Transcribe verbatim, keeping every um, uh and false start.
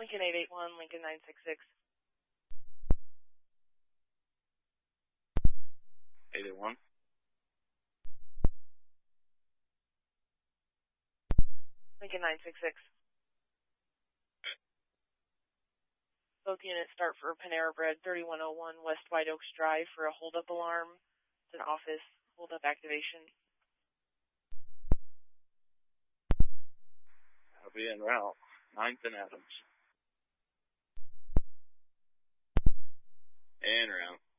Lincoln eight eight one, Lincoln nine six six. eight eight one. Lincoln nine six six. Both units start for Panera Bread, thirty-one oh one West White Oaks Drive for a hold-up alarm. It's an office hold-up activation. I'll be en route. ninth and Adams. En route.